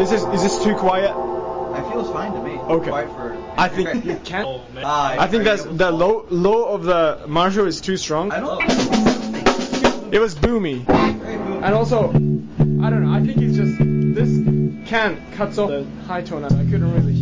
Is this too quiet? It feels fine to me. Okay. Quiet for. I think you can. I think Are that's you able the to- low of the Marshall is too strong. I don't. It was boomy. Very moving. And also, I don't know. I think it's just this can cuts off the high tone, and I couldn't really hear.